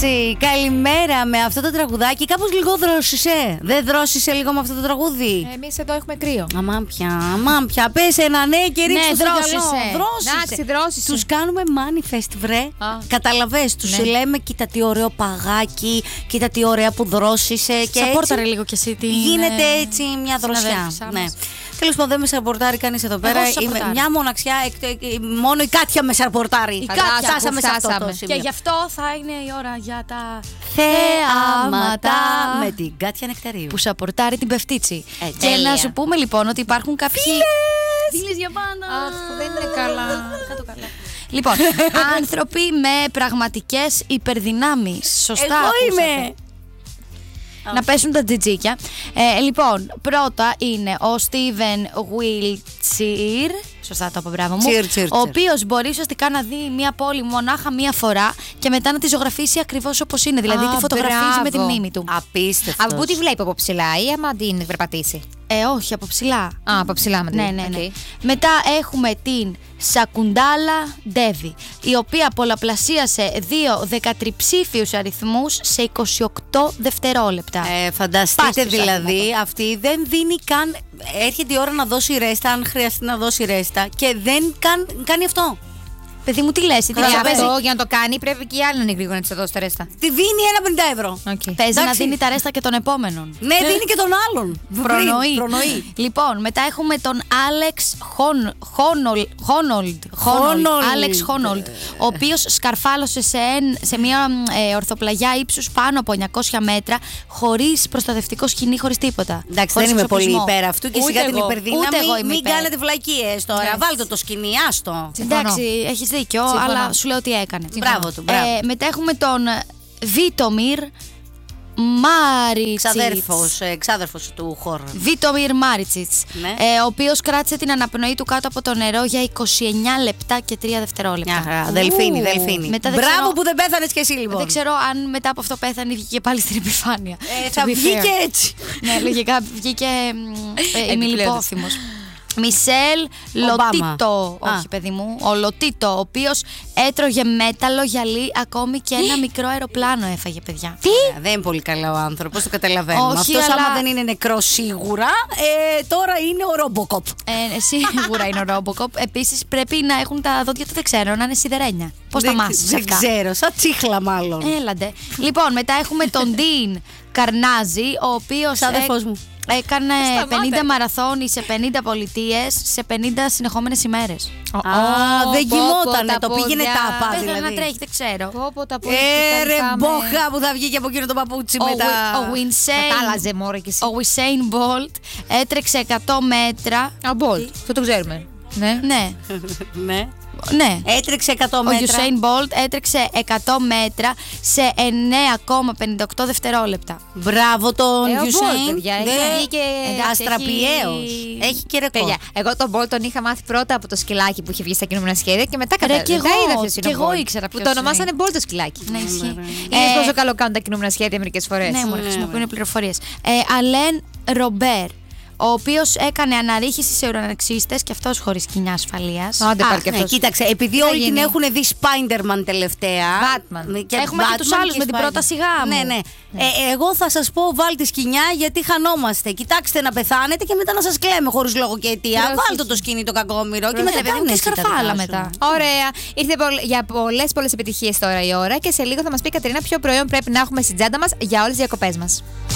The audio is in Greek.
Εντάξει, καλημέρα με αυτό το τραγουδάκι. Κάπως λίγο δρόσισε. Δεν δρόσισε λίγο με αυτό το τραγούδι? Εμείς εδώ έχουμε κρύο. Αμάν πια. Πες ένα ναι και ρίξε το δρόσισε. Δρόσισε. Τους κάνουμε manifest, βρε. Καταλαβες, τους λέμε κοίτα τι ωραίο παγάκι, κοίτα τι ωραία που δρόσισε. Και σαπόρταρε λίγο κι εσύ. Γίνεται έτσι μια δροσιά. Ναι. Τέλος πάντων, δεν με σαρπορτάρει κανείς εδώ πέρα. Είμαι μια μοναξιά. Μόνο η Κάτια με σαρπορτάρει. Η Κάτια φτάσαμε σε αυτό το σημείο. Και γι' αυτό θα είναι η ώρα για τα θεάματα με την Κάτια Νεκταρίου που σαπορτάρει την Πεφτίτσι. Και να σου πούμε λοιπόν ότι υπάρχουν κάποιοι. Φίλες για πάντα. Αχ, δεν είναι καλά. Λοιπόν, άνθρωποι με πραγματικές υπερδυνάμεις. Σωστά. Εγώ είμαι. Να πέσουν τα τζιτζίκια. Λοιπόν, πρώτα είναι ο Στίβεν Γουίλτσιρ. Σωστά το είπα, μπράβο μου. Ο οποίος μπορεί ουσιαστικά να δει μια πόλη μονάχα μία φορά και μετά να τη ζωγραφίσει ακριβώς όπως είναι. Δηλαδή τη φωτογραφίζει με τη μνήμη του. Απίστευτος. Από πού τη βλέπει, από ψηλά ή άμα την περπατήσει? Όχι, από ψηλά. Από ψηλά με την. Ναι. Μετά έχουμε την Σακουντάλα Ντέβι, η οποία πολλαπλασίασε 2 δεκατριψήφιους αριθμούς σε 28 δευτερόλεπτα. Φανταστείτε δηλαδή, αυτή δεν δίνει καν. Έρχεται η ώρα να δώσει ρέστα, αν χρειαστεί να δώσει ρέστα, και δεν κάνει αυτό. Παιδί μου, τι λες? Αυτό για να το κάνει πρέπει και οι άλλοι να είναι γρήγορα να τη δώσει τα ρέστα. Τη δίνει ένα 50 ευρώ. Παίζει να δίνει τα ρέστα και των επόμενων. Ναι, δίνει και των άλλων. Προνοεί. Λοιπόν, μετά έχουμε τον Άλεξ Χόνολντ, ο οποίος σκαρφάλωσε σε μια ορθοπλαγιά ύψους πάνω από 900 μέτρα, χωρίς προστατευτικό σκηνή, χωρίς τίποτα. Εντάξει, δεν είμαι πολύ υπέρ αυτού και σιγά την υπερδύναμη. Μην κάνετε βλακίες τώρα. Βάλτε το σκηνή, άστο. Εντάξει, έχεις δίκιο, αλλά σου λέω τι έκανε. Μπράβο του. Μετά έχουμε τον Βίτομιρ Μάριτσιτς. Ξάδερφος του χώρου. Βίτομιρ Μάριτσιτς, ναι. Ο οποίος κράτησε την αναπνοή του κάτω από το νερό για 29 λεπτά και 3 δευτερόλεπτα. Δελφίνη. Μπράβο που δεν πέθανες κι εσύ, λοιπόν. Δεν ξέρω αν μετά από αυτό πέθανε ή βγήκε πάλι στην επιφάνεια. Θα βγήκε έτσι. Ναι, λογικά βγήκε ημιλιπόθυμος. Μισελ Λοτίτο. Όχι, παιδί μου. Ο Λοτίτο, ο οποίος έτρωγε μέταλλο, γυαλί, ακόμη και ένα μικρό αεροπλάνο έφαγε, παιδιά. Τι? Δεν είναι πολύ καλά ο άνθρωπος, το καταλαβαίνουμε. Αυτός άμα δεν είναι νεκρός σίγουρα, τώρα είναι ο Ρόμποκοπ. Σίγουρα είναι ο Ρόμποκοπ. Επίσης πρέπει να έχουν τα δόντια του, δεν ξέρω, να είναι σιδερένια. Πώς τα μάθεις αυτά? Δεν ξέρω, σαν τσίχλα μάλλον. Έλαντε. Λοιπόν, μετά έχουμε τον Ντίν Καρνάζη, ο οποίος έκανε 50 μαραθώνι σε 50 πολιτείες σε 50 συνεχόμενες ημέρες. Δεν κοιμότανε, το πήγαινε τάπα. Δεν να τρέχει, δεν ξέρω. Ρε μπόχα που θα βγει και από εκείνο το παπούτσι μετά. Ο Usain Bolt έτρεξε 100 μέτρα. Bolt, αυτό το ξέρουμε. Ναι. Έτρεξε 100 μέτρα. Ο Usain Bolt έτρεξε 100 μέτρα σε 9,58 δευτερόλεπτα. Μπράβο τον Usain. Αστραπιαίος. Έχει και ρεκόρ. Εγώ τον Bolt τον είχα μάθει πρώτα από το σκυλάκι που είχε βγει στα κινούμενα σχέδια και μετά και εγώ ήξερα που το ονομάσανε Bolt το σκυλάκι. Ναι, ισχύει. Είναι πόσο καλό κάνουν τα κινούμενα σχέδια μερικές φορές. Ναι, μου χρησιμοποιούν πληροφορίες. Αλέν Ρομπέρ, ο οποίος έκανε αναρρίχηση σε ουρανοξύστες και αυτός χωρίς σκοινιά ασφαλείας. Κοίταξε, επειδή όλοι την έχουν δει Spider-Man τελευταία. Batman. Έχουμε και τους άλλους με την πρόταση γάμου. Ναι. Εγώ θα σας πω, βάλτε σκοινιά γιατί χανόμαστε. Κοιτάξτε να πεθάνετε και μετά να σας κλαίμε χωρίς λόγο και αιτία. Βάλτε το σκηνή το κακόμοιρο και μετά κάνετε σκαρφάλα μετά. Ωραία. Ήρθε για πολλές επιτυχίες τώρα η ώρα και σε λίγο θα μας πει η Κατερίνα ποιο προϊόν πρέπει να έχουμε στην τσάντα μας για όλες τις διακοπές μας.